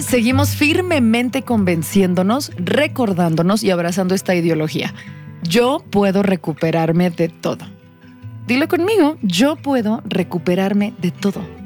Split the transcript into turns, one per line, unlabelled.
seguimos firmemente convenciéndonos, recordándonos y abrazando esta ideología. Yo puedo recuperarme de todo. Dilo conmigo, yo puedo recuperarme de todo.